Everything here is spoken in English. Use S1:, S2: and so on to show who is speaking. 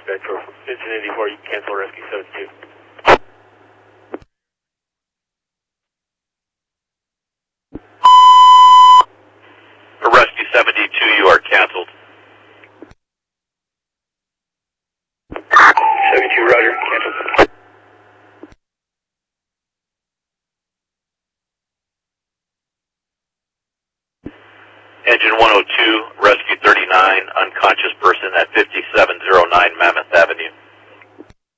S1: suspect for incident 84, you can cancel rescue 72.
S2: For rescue 72, you are canceled.
S1: 72, roger, canceled.
S2: Engine 102, rescue 39, unconscious person at 50.